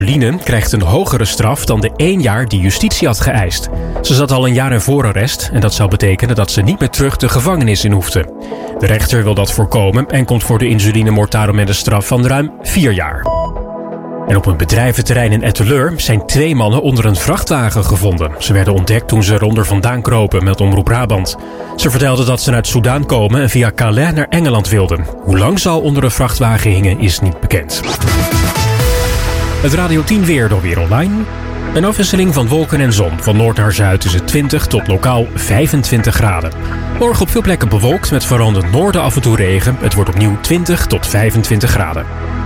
Line krijgt een hogere straf dan de 1 jaar die justitie had geëist. Ze zat al een jaar in voorarrest en dat zou betekenen dat ze niet meer terug de gevangenis in hoefde. De rechter wil dat voorkomen en komt voor de insulinemoorddader met een straf van ruim 4 jaar. En op een bedrijventerrein in Etteleur zijn 2 mannen onder een vrachtwagen gevonden. Ze werden ontdekt toen ze eronder vandaan kropen, meldt Omroep Brabant. Ze vertelden dat ze uit Soudaan komen en via Calais naar Engeland wilden. Hoe lang ze al onder de vrachtwagen hingen is niet bekend. Het Radio 10 weer dan weer online. Een afwisseling van wolken en zon. Van noord naar zuid is het 20 tot lokaal 25 graden. Morgen op veel plekken bewolkt met vooral in het noorden af en toe regen. Het wordt opnieuw 20 tot 25 graden.